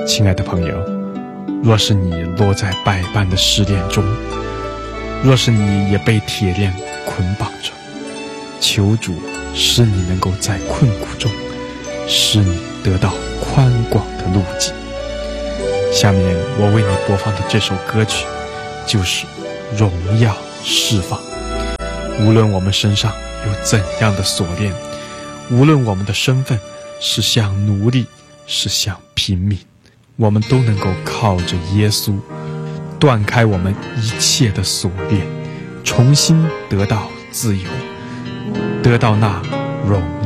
亲爱的朋友，若是你落在百般的试炼中，若是你也被铁链捆绑着，求主使你能够在困苦中，使你得到宽广的路径。下面我为你播放的这首歌曲就是荣耀释放。无论我们身上有怎样的锁链，无论我们的身份是像奴隶，是像平民，我们都能够靠着耶稣断开我们一切的锁链，重新得到自由，得到那荣耀。